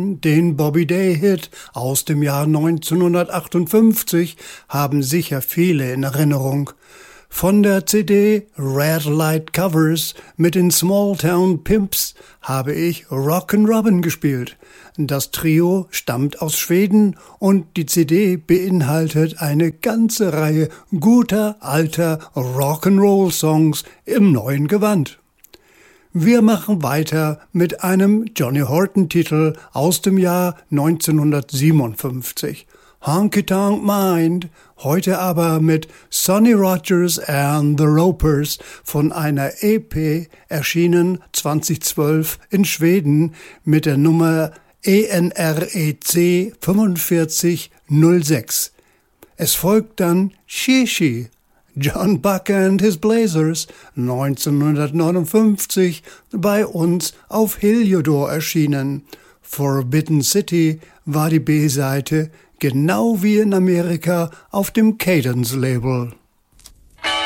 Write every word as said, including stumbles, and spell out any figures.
Den Bobby Day-Hit aus dem Jahr neunzehnhundertachtundfünfzig haben sicher viele in Erinnerung. Von der C D Red Light Covers mit den Small Town Pimps habe ich Rockin' Robin gespielt. Das Trio stammt aus Schweden und die C D beinhaltet eine ganze Reihe guter alter Rock'n'Roll-Songs im neuen Gewand. Wir machen weiter mit einem Johnny Horton-Titel aus dem Jahr neunzehnhundertsiebenundfünfzig. Honky Tonk Mind, heute aber mit Sonny Rogers and the Ropers von einer E P, erschienen zweitausendzwölf in Schweden mit der Nummer E N R E C fünfundvierzig null sechs. Es folgt dann Shishi, John Buck and his Blazers, neunzehnhundertneunundfünfzig bei uns auf Heliodor erschienen. Forbidden City war die B-Seite, genau wie in Amerika auf dem Cadence-Label.